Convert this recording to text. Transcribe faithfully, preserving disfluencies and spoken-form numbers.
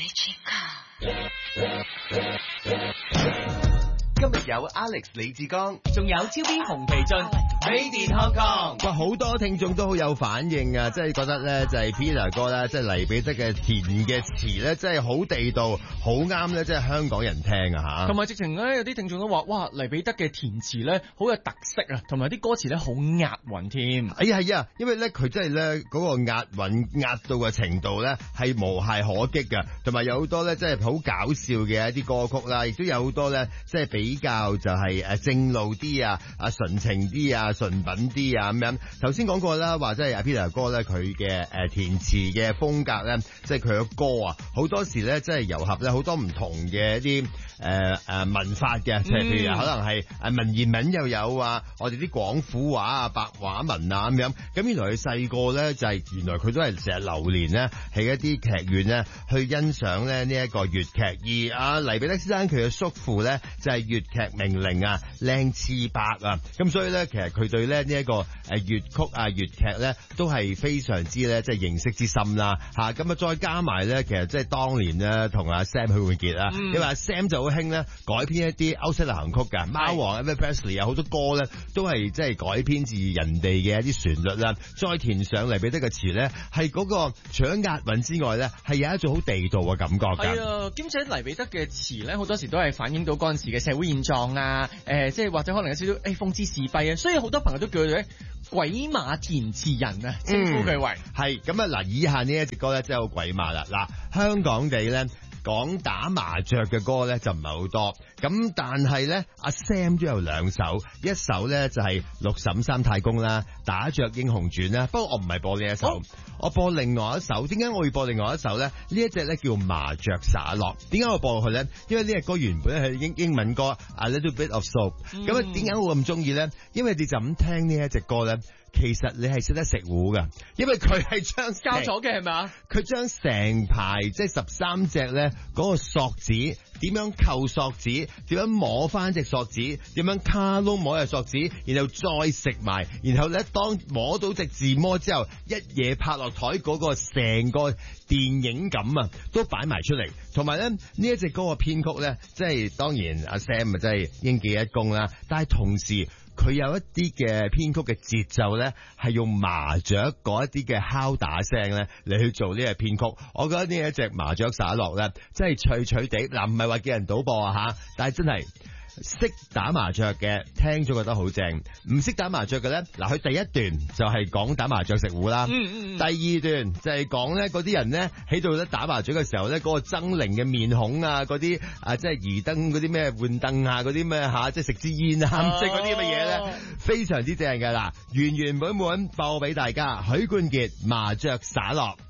今日有 Alex 李志剛， 仲有超邊紅皮俊 Made in Hong Kong。 哇，好多聽眾都好有反應啊！即係覺得咧，就係 Peter 哥咧，即係黎彼得嘅填嘅詞咧，真係好地道，好啱咧，即係香港人聽啊吓。 同埋直情咧，有啲聽眾都話，哇，黎彼得嘅填詞咧好有特色啊，同埋啲歌詞咧好押韻添。 哎呀係啊，因為咧佢真係咧嗰個押韻押到嘅程度咧係無懈可擊噶，同埋有好多咧即係好搞笑嘅一啲歌曲啦，亦都有好多咧即係比較就係誒正路啲啊，啊純情啲啊，純品啲啊咁樣。頭先講過啦，話即係阿 Peter 哥咧佢嘅誒填詞嘅風格咧，即係佢嘅歌啊，好多時咧即係糅合咧好多唔同嘅一啲誒誒文法嘅，即係譬如可能係誒文言文又有啊，我哋啲廣府話啊、白話文啊咁樣。咁原來佢細個咧就係、是、原來佢都係成日流連咧喺一啲劇院咧去欣賞咧呢一個粵劇。而阿黎彼得先生佢嘅叔父咧就係粵劇名伶啊靚次伯啊，咁所以咧其實佢對咧呢一個誒粵曲啊粵劇咧都係非常之咧即係認識之深啦吓。咁啊再加埋咧其實即係當年咧同阿 Sam 許冠傑啊，因為阿 Sam 就好興咧改編一啲歐式流行曲噶，貓王 Elvis Presley 有好多歌咧都係即係改編自人哋嘅一啲旋律啦，再填上黎彼得嘅詞咧係嗰個除咗押韻之外咧係有一種好地道嘅感覺噶。 係啊，兼且黎彼得嘅詞咧好多時都係反映到嗰陣時嘅社會現狀啊，誒、呃，即係或者可能有少少誒諷刺是非啊，所以好多朋友都叫佢咧鬼馬填詞人啊，稱呼佢為係咁啊。嗱，以下呢一隻歌咧真係好鬼馬啦。嗱，香港地咧講打麻雀嘅歌咧就唔係好多，咁但係咧阿 Sam 都有兩首，一首咧就係六嬸三太公啦，打雀英雄傳啦。不過我唔係播呢一首，哦、我播另外一首。點解我會播另外一首咧？呢一隻咧叫麻雀灑落。點解我播落去咧？因為呢隻歌原本係英英文歌 A Little Bit of Soap。咁啊，點解我咁中意咧？因為你就咁聽呢一隻歌咧，其實你係識得食糊噶，因為佢係將交咗嘅係咪啊？ 佢將成排即係十三隻咧嗰個索子點樣扣索子，點樣摸翻隻索子，點樣卡窿摸隻索子，然後再食埋，然後咧當摸到隻自摸之後，一嘢拍落台嗰個成個電影感啊，都擺埋出嚟。同埋咧呢一隻歌嘅編曲咧，即係當然阿 Sam 啊真係應記一功啦，但係同時佢有一啲嘅編曲嘅節奏咧，係用麻雀嗰一啲嘅敲打聲咧嚟去做呢個編曲。我覺得呢一隻麻雀灑落咧，真係脆脆地。嗱，唔係話叫人賭博啊吓，但係真係識打麻雀嘅聽咗覺得好正，唔識打麻雀嘅咧，嗱，佢第一段就係講打麻雀食糊啦，嗯嗯嗯，第二段就係講咧嗰啲人咧喺度咧打麻雀嘅時候咧，嗰個猙獰嘅面孔啊，嗰啲啊即係移燈嗰啲咩換凳啊，嗰啲咩吓，即係食支煙啊，即係嗰啲咁嘅嘢咧，非常之正噶啦，原原本本播俾大家，許冠傑麻雀灑落。